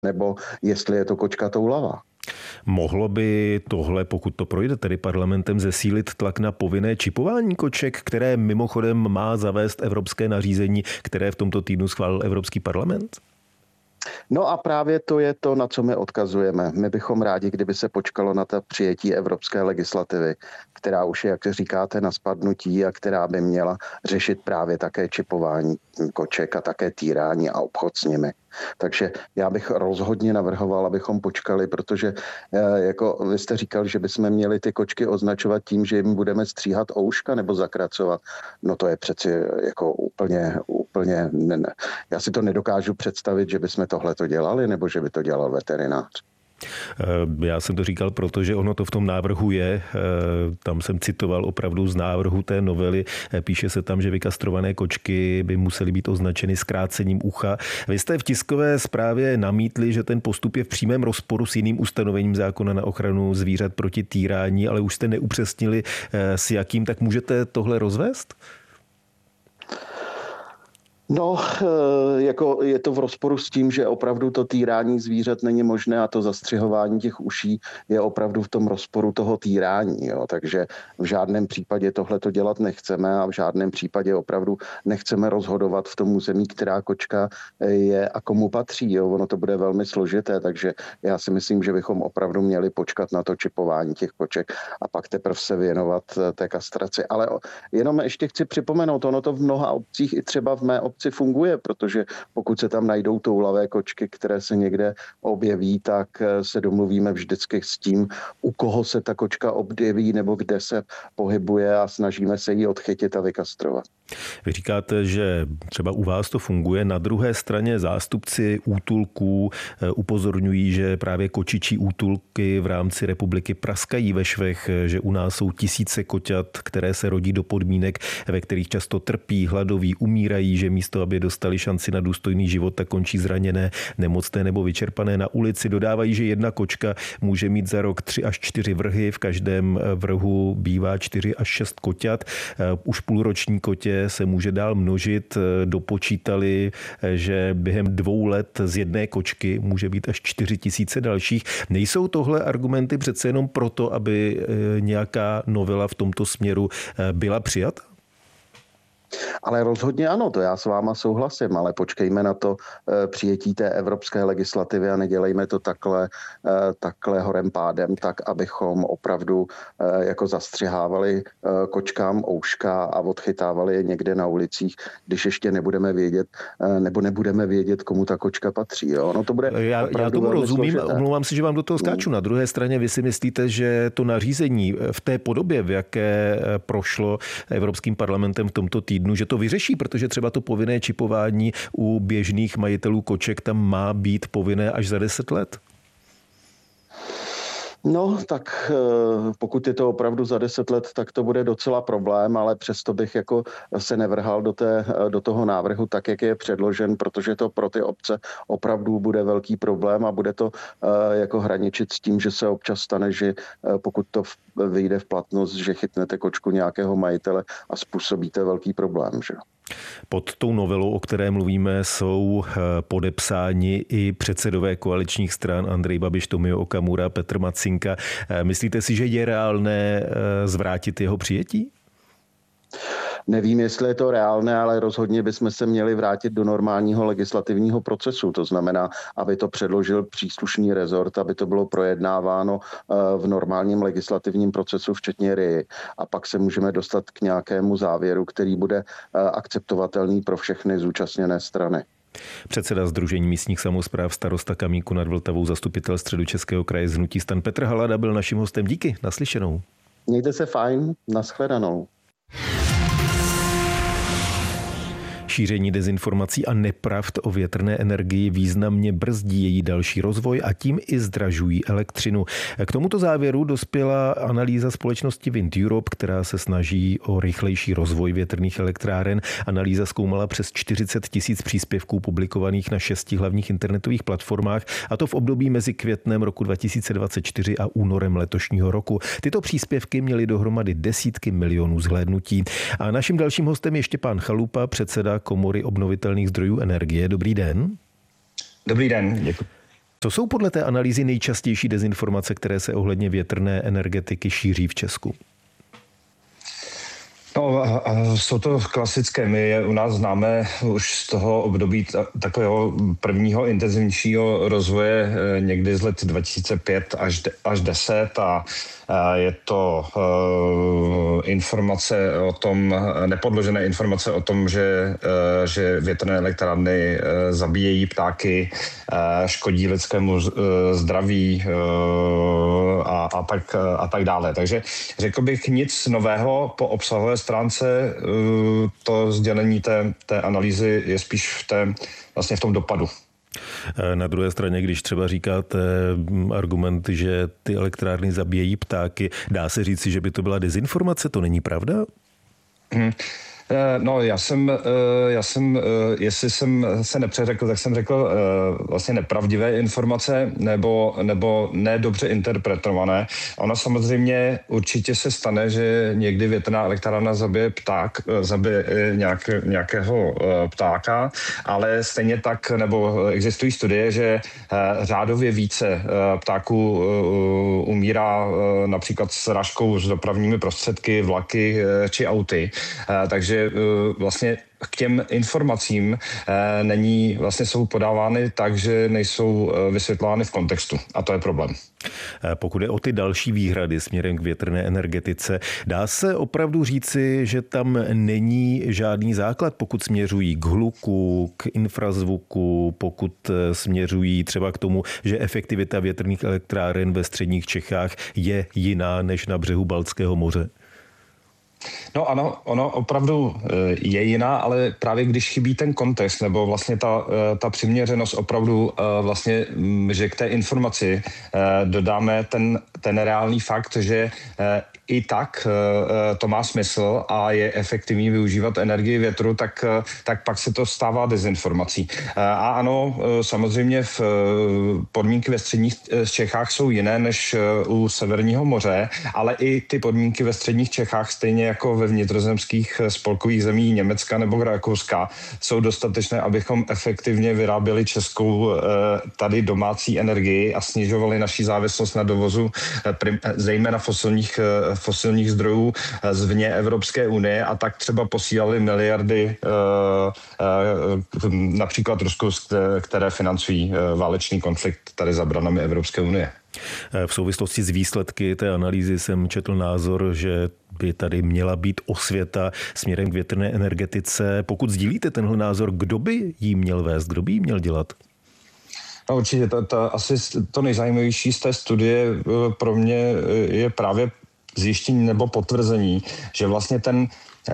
nebo jestli je to kočka toulavá. Mohlo by tohle, pokud to projde tedy parlamentem, zesílit tlak na povinné čipování koček, které mimochodem má zavést evropské nařízení, které v tomto týdnu schválil Evropský parlament? No a právě to je to, na co my odkazujeme. My bychom rádi, kdyby se počkalo na ta přijetí evropské legislativy, která už je, jak říkáte, na spadnutí a která by měla řešit právě také čipování koček a také týrání a obchod s nimi. Takže já bych rozhodně navrhoval, abychom počkali, protože jako vy jste říkal, že bychom měli ty kočky označovat tím, že jim budeme stříhat ouška nebo zakracovat. No to je přeci jako úplně ne. Já si to nedokážu představit, že bychom tohle to dělali, nebo že by to dělal veterinář. Já jsem to říkal, protože ono to v tom návrhu je. Tam jsem citoval opravdu z návrhu té novely. Píše se tam, že vykastrované kočky by musely být označeny zkrácením ucha. Vy jste v tiskové zprávě namítli, že ten postup je v přímém rozporu s jiným ustanovením zákona na ochranu zvířat proti týrání, ale už jste neupřesnili s jakým, tak můžete tohle rozvést? No, jako je to v rozporu s tím, že opravdu to týrání zvířat není možné a to zastřihování těch uší je opravdu v tom rozporu toho týrání. Jo. Takže v žádném případě tohle to dělat nechceme a v žádném případě opravdu nechceme rozhodovat v tom území, která kočka je a komu patří. Jo. Ono to bude velmi složité, takže já si myslím, že bychom opravdu měli počkat na to čipování těch koček a pak teprve se věnovat té kastraci. Ale jenom ještě chci připomenout, ono to v mnoha obcích i třeba v mé obci funguje, protože pokud se tam najdou toulavé kočky, které se někde objeví, tak se domluvíme vždycky s tím, u koho se ta kočka objeví nebo kde se pohybuje a snažíme se ji odchytit a vykastrovat. Vy říkáte, že třeba u vás to funguje. Na druhé straně zástupci útulků upozorňují, že právě kočičí útulky v rámci republiky praskají ve švech, že u nás jsou tisíce koťat, které se rodí do podmínek, ve kterých často trpí, hladoví, umírají, že místo, aby dostali šanci na důstojný život, tak končí zraněné, nemocné nebo vyčerpané na ulici. Dodávají, že jedna kočka může mít za rok 3 až 4 vrhy, v každém vrhu bývá 4 až 6 koťat. Už půlroční kotě se může dál množit. Dopočítali, že během 2 let z jedné kočky může být až 4 000 dalších. Nejsou tohle argumenty přece jenom proto, aby nějaká novela v tomto směru byla přijata? Ale rozhodně ano, to já s váma souhlasím, ale počkejme na to přijetí té evropské legislativy a nedělejme to takhle horem pádem, tak abychom opravdu jako zastřihávali kočkám ouška a odchytávali je někde na ulicích, když ještě nebudeme vědět, komu ta kočka patří. Jo? No to bude já tomu rozumím, omlouvám si, že vám do toho skáču. Na druhé straně vy si myslíte, že to nařízení v té podobě, v jaké prošlo Evropským parlamentem v tomto týdnu, že to vyřeší, protože třeba to povinné čipování u běžných majitelů koček tam má být povinné až za 10 let? No, tak pokud je to opravdu za 10 let, tak to bude docela problém, ale přesto bych jako se nevrhal do toho návrhu tak, jak je předložen, protože to pro ty obce opravdu bude velký problém a bude to jako hraničit s tím, že se občas stane, že pokud to vyjde v platnost, že chytnete kočku nějakého majitele a způsobíte velký problém, že? Pod tou novelou, o které mluvíme, jsou podepsáni i předsedové koaličních stran Andrej Babiš, Tomio Okamura, Petr Macinka. Myslíte si, že je reálné zvrátit jeho přijetí? Nevím, jestli je to reálné, ale rozhodně bychom se měli vrátit do normálního legislativního procesu. To znamená, aby to předložil příslušný rezort, aby to bylo projednáváno v normálním legislativním procesu, včetně RIA. A pak se můžeme dostat k nějakému závěru, který bude akceptovatelný pro všechny zúčastněné strany. Předseda Sdružení místních samospráv starosta Kamínku nad Vltavou, zastupitel Středočeského kraje z hnutí STAN Petr Halada byl naším hostem. Díky, naslyšenou. Mějte se fajn, nashledanou. Šíření dezinformací a nepravd o větrné energii významně brzdí její další rozvoj a tím i zdražují elektřinu. K tomuto závěru dospěla analýza společnosti Wind Europe, která se snaží o rychlejší rozvoj větrných elektráren. Analýza zkoumala přes 40 000 příspěvků publikovaných na 6 hlavních internetových platformách, a to v období mezi květnem roku 2024 a únorem letošního roku. Tyto příspěvky měly dohromady desítky milionů zhlédnutí. A naším dalším hostem je Štěpán Chalupa, předseda Komory obnovitelných zdrojů energie. Dobrý den. Dobrý den, děkuji. Co jsou podle té analýzy nejčastější dezinformace, které se ohledně větrné energetiky šíří v Česku? No, jsou to klasické. My je u nás známe už z toho období takového prvního intenzivnějšího rozvoje někdy z let 2005 až 10 a je to informace o tom, nepodložené informace o tom, že větrné elektrárny zabíjejí ptáky, škodí lidskému zdraví a tak dále. Takže řekl bych nic nového po obsahové stránce. To sdělení té analýzy je spíš vlastně v tom dopadu. Na druhé straně, když třeba říkáte argument, že ty elektrárny zabíjejí ptáky, dá se říci, že by to byla dezinformace? To není pravda? No, já jsem, jestli jsem se nepřeřekl, tak jsem řekl vlastně nepravdivé informace nebo nedobře interpretované. Ono samozřejmě určitě se stane, že někdy větrná elektrárna zabije nějakého ptáka, ale stejně tak, nebo existují studie, že řádově více ptáků umírá například s srážkou s dopravními prostředky, vlaky či auty. Takže vlastně k těm informacím jsou podávány tak, že nejsou vysvětlovány v kontextu. A to je problém. Pokud je o ty další výhrady směrem k větrné energetice, dá se opravdu říci, že tam není žádný základ, pokud směřují k hluku, k infrazvuku, pokud směřují třeba k tomu, že efektivita větrných elektráren ve středních Čechách je jiná než na břehu Baltského moře? No ano, ono opravdu je jiná, ale právě když chybí ten kontext, nebo vlastně ta přiměřenost opravdu vlastně, že k té informaci dodáme ten reálný fakt, že i tak to má smysl a je efektivní využívat energii větru, tak pak se to stává dezinformací. A ano, samozřejmě podmínky ve středních Čechách jsou jiné než u Severního moře, ale i ty podmínky ve středních Čechách, stejně jako ve vnitrozemských spolkových zemí Německa nebo Rakouska, jsou dostatečné, abychom efektivně vyráběli českou tady domácí energii a snižovali naši závislost na dovozu zejména fosilních zdrojů zvně Evropské unie a tak třeba posílali miliardy například Rusku, které financují válečný konflikt tady za branami Evropské unie. V souvislosti s výsledky té analýzy jsem četl názor, že by tady měla být osvěta směrem k větrné energetice. Pokud sdílíte tenhle názor, kdo by jí měl vést, kdo by jí měl dělat? No, určitě, asi to nejzajímavější z té studie pro mě je právě zjištění nebo potvrzení, že vlastně ten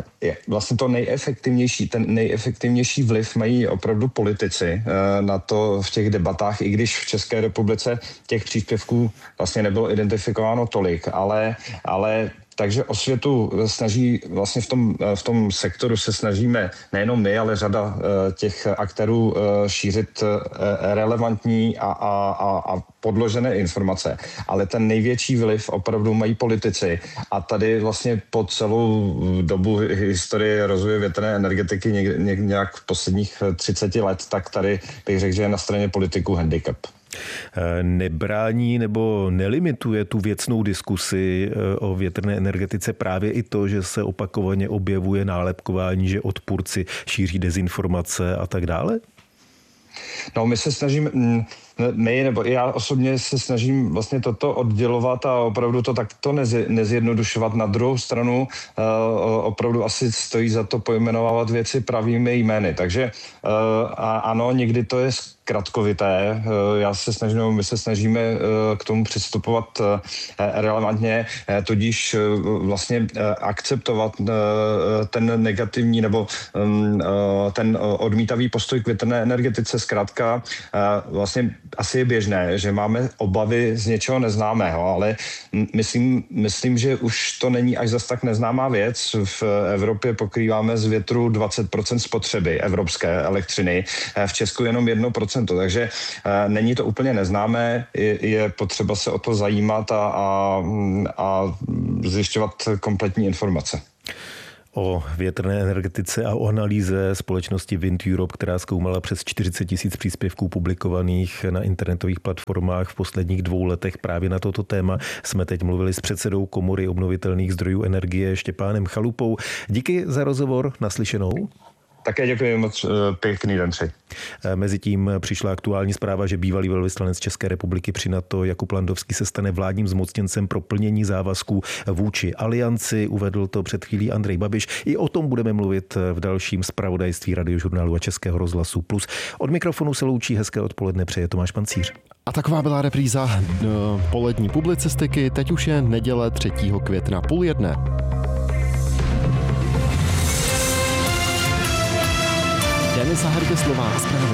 nejefektivnější vliv mají opravdu politici na to v těch debatách, i když v České republice těch příspěvků vlastně nebylo identifikováno tolik, ale takže osvětu snaží vlastně v tom sektoru se snažíme nejenom my, ale řada těch aktérů šířit relevantní a podložené informace. Ale ten největší vliv opravdu mají politici. A tady vlastně po celou dobu historie rozvoje větrné energetiky nějak v posledních 30 let, tak tady bych řekl, že je na straně politiků handicap. Nebrání nebo nelimituje tu věcnou diskusi o větrné energetice právě i to, že se opakovaně objevuje nálepkování, že odpůrci šíří dezinformace a tak dále? No, my se snažíme, nebo já osobně se snažím vlastně toto oddělovat a opravdu to takto nezjednodušovat. Na druhou stranu opravdu asi stojí za to pojmenovávat věci pravými jmény. Takže ano, někdy to je zkratkovité. My se snažíme k tomu přistupovat relevantně, tudíž vlastně akceptovat ten negativní nebo ten odmítavý postoj k větrné energetice. Zkrátka vlastně asi je běžné, že máme obavy z něčeho neznámého, ale myslím, že už to není až zas tak neznámá věc. V Evropě pokrýváme z větru 20% spotřeby evropské elektřiny, v Česku jenom 1%, takže není to úplně neznámé, je potřeba se o to zajímat a zjišťovat kompletní informace. o větrné energetice a o analýze společnosti Wind Europe, která zkoumala přes 40 000 příspěvků publikovaných na internetových platformách v posledních 2 letech právě na toto téma. Jsme teď mluvili s předsedou Komory obnovitelných zdrojů energie Štěpánem Chalupou. Díky za rozhovor, naslyšenou. Také děkuji moc, pěkný den přeji. Mezitím přišla aktuální zpráva, že bývalý velvyslanec České republiky při NATO Jakub Landovský se stane vládním zmocněncem pro plnění závazků vůči alianci. Uvedl to před chvílí Andrej Babiš. I o tom budeme mluvit v dalším zpravodajství Radiožurnálu a Českého rozhlasu Plus. Od mikrofonu se loučí, hezké odpoledne přeje Tomáš Pancíř. A taková byla repríza polední publicistiky. Teď už je neděle 3. května 12:30. Denisa Hergeslová a zprávy.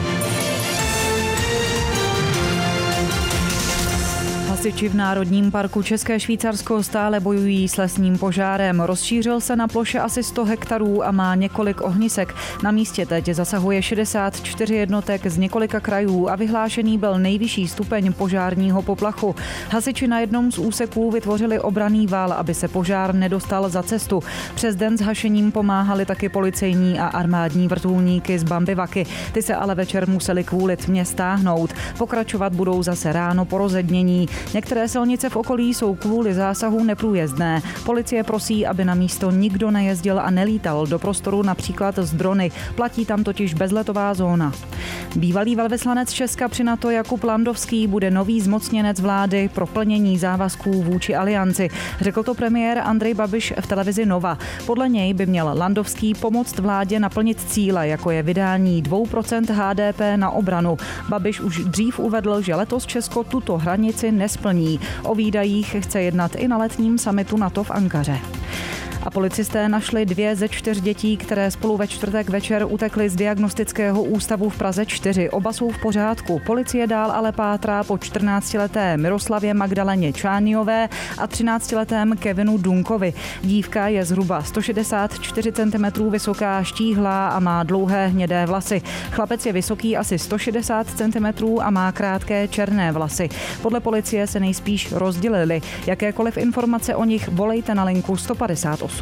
Hasiči v Národním parku České Švýcarsko stále bojují s lesním požárem. Rozšířil se na ploše asi 100 hektarů a má několik ohnisek. Na místě teď zasahuje 64 jednotek z několika krajů a vyhlášený byl nejvyšší stupeň požárního poplachu. Hasiči na jednom z úseků vytvořili obranný val, aby se požár nedostal za cestu. Přes den s hašením pomáhali taky policejní a armádní vrtulníky z Bambivaky. Ty se ale večer museli kvůli tmě stáhnout. Pokračovat budou zase ráno po rozednění. Některé silnice v okolí jsou kvůli zásahu neprůjezdné. Policie prosí, aby na místo nikdo nejezdil a nelítal do prostoru například z drony. Platí tam totiž bezletová zóna. Bývalý velvyslanec Česka při NATO Jakub Landovský bude nový zmocněnec vlády pro plnění závazků vůči alianci. Řekl to premiér Andrej Babiš v televizi Nova. Podle něj by měl Landovský pomoct vládě naplnit cíle, jako je vydání 2% HDP na obranu. Babiš už dřív uvedl, že letos Česko tuto hranici nesplní. O výdajích chce jednat i na letním summitu NATO v Ankaře. A policisté našli 2 ze 4 dětí, které spolu ve čtvrtek večer utekly z diagnostického ústavu v Praze 4. Oba jsou v pořádku. Policie dál ale pátrá po 14leté Miroslavě Magdaleně Čániové a 13letém Kevinu Dunkovi. Dívka je zhruba 164 cm vysoká, štíhlá a má dlouhé hnědé vlasy. Chlapec je vysoký asi 160 cm a má krátké černé vlasy. Podle policie se nejspíš rozdělili. Jakékoliv informace o nich volejte na linku 158.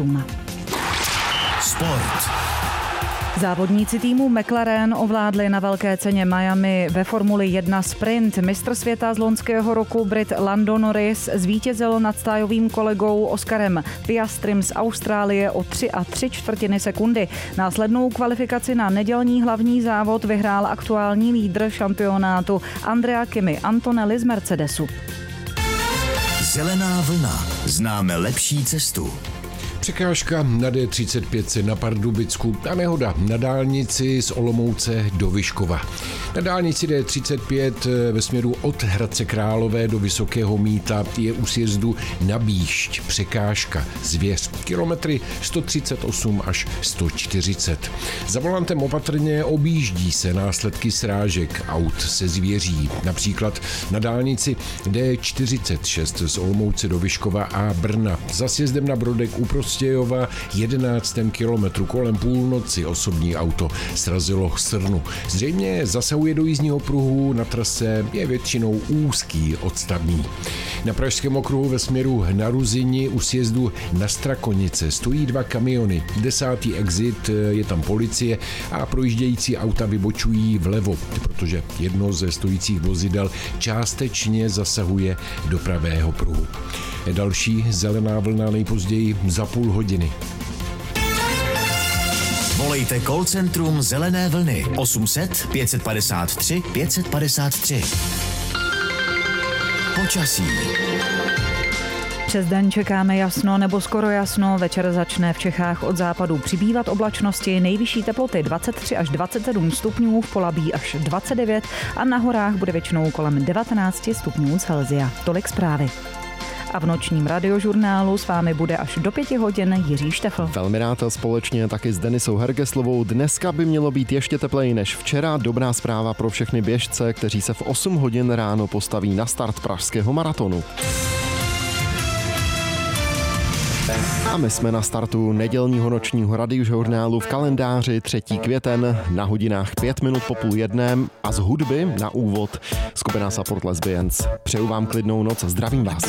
Sport. Závodníci týmu McLaren ovládli na velké ceně Miami ve Formuli 1 sprint. Mistr světa z loňského roku Brit Lando Norris zvítězil nad stájovým kolegou Oscarem Piastrym z Austrálie o 3 3/4 sekundy. Následnou kvalifikaci na nedělní hlavní závod vyhrál aktuální lídr šampionátu Andrea Kimi Antonelli z Mercedesu. Zelená vlna. Známe lepší cestu. Překážka na D35 na Pardubicku a nehoda na dálnici z Olomouce do Vyškova. Na dálnici D35 ve směru od Hradce Králové do Vysokého Mýta je u sjezdu na Bíšť překážka Zvěř. Kilometry 138 až 140. Za volantem opatrně objíždí se následky srážek aut se zvěří. Například na dálnici D46 z Olomouce do Vyškova a Brna. Za sjezdem na Brodek u Prostějova 11. kilometru kolem půlnoci osobní auto srazilo srnu. Zřejmě zasahuje do jízdního pruhu, na trase je většinou úzký odstavný. Na Pražském okruhu ve směru na Ruzini u sjezdu na Strakonice stojí 2 kamiony. 10. exit, je tam policie a projíždějící auta vybočují vlevo, protože jedno ze stojících vozidel částečně zasahuje do pravého pruhu. Další zelená vlna nejpozději za půl hodiny. Volejte call centrum Zelené vlny 800 553 553. Počasí. Přes den čekáme jasno nebo skoro jasno, večer začne v Čechách od západu přibývat oblačnosti, nejvyšší teploty 23 až 27 stupňů, v Polabí až 29 a na horách bude většinou kolem 19 stupňů Celsia. Tolik zprávy. A v nočním radiožurnálu s vámi bude až do 5 hodin Jiří Štefl. Velmi rád společně taky s Denisou Hergeslovou. Dneska by mělo být ještě tepleji než včera. Dobrá zpráva pro všechny běžce, kteří se v 8 hodin ráno postaví na start pražského maratonu. A my jsme na startu nedělního nočního radiožurnálu v kalendáři 3. květen na hodinách 5 minut po 12:30 a z hudby na úvod skupina Support Lesbians. Přeju vám klidnou noc, zdravím vás.